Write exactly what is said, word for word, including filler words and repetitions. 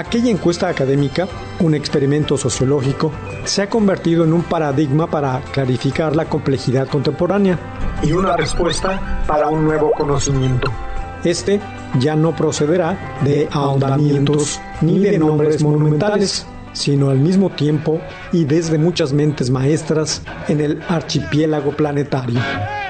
Aquella encuesta académica, un experimento sociológico, se ha convertido en un paradigma para clarificar la complejidad contemporánea y una respuesta para un nuevo conocimiento. Este ya no procederá de ahondamientos ni de nombres monumentales, sino al mismo tiempo y desde muchas mentes maestras en el archipiélago planetario.